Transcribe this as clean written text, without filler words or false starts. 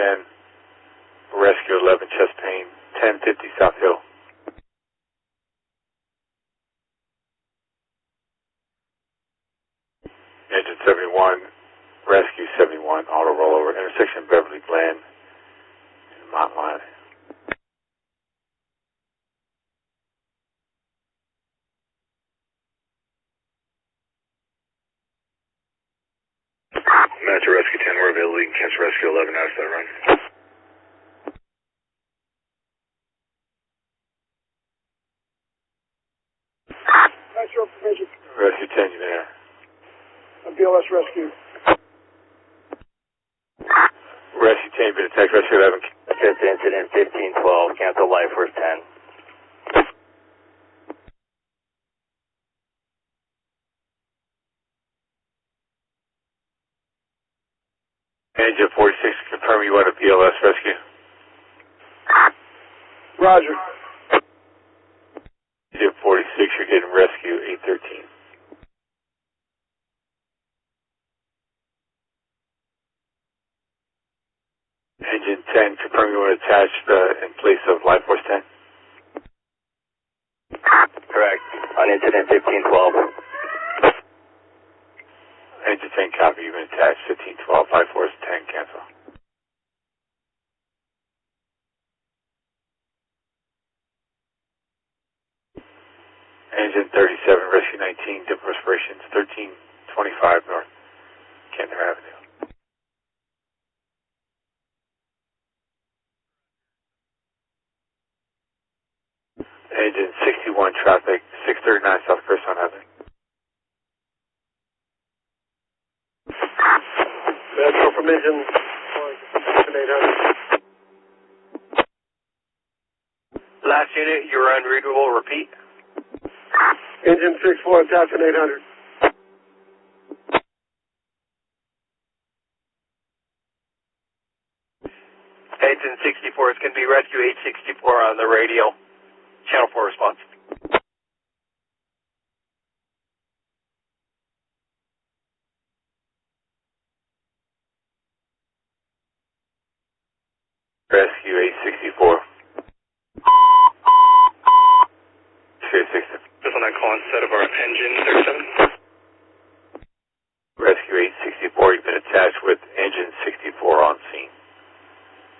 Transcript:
10, Rescue 11, chest pain, 1050 South Hill. Engine 71, Rescue 71, auto rollover, intersection Beverly Glen, Mount Line. Metro Rescue 10, we're available. You can catch Rescue 11 out of that run. Metro Permission. Rescue 10, you there? BLS Rescue. Rescue 10, been attacked, Rescue 11. Fifth incident, 1512, cancel Life Force 10. Engine 46, confirm you want a BLS rescue. Roger. Engine 46, you're getting rescue 813. Engine 10, confirm you want to attach in place of Life Force 10. Correct. On incident 1512. Engine 10, copy, you've been attached, 1512, Life Force 10, cancel. Engine 37, Rescue 19, dip respirations, 1325 North Kentner Avenue. Engine 61, traffic, 639 South Crestone Avenue. Metro from engine 800. Last unit, you're unreadable, repeat. Engine 64, attachment 800. Engine 64, it's going to be Rescue 864 on the radio. Channel 4 response. Rescue 864. Just on that call instead of our engine 37.